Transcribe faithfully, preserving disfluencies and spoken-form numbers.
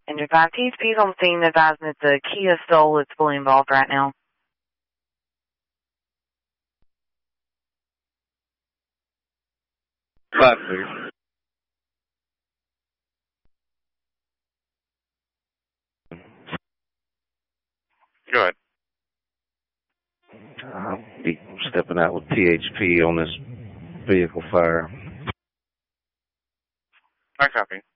Engine five, T H P's on the scene advising it's a Kia Soul that's fully involved right now. Five, please. Go ahead. I'll be stepping out with T H P on this vehicle fire. I copy.